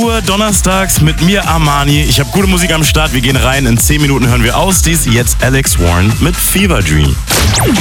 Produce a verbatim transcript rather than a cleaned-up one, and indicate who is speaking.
Speaker 1: Uhr donnerstags mit mir Armani. Ich habe gute Musik am Start. Wir gehen rein. In zehn Minuten hören wir aus. Dies jetzt Alex Warren mit Fever Dream.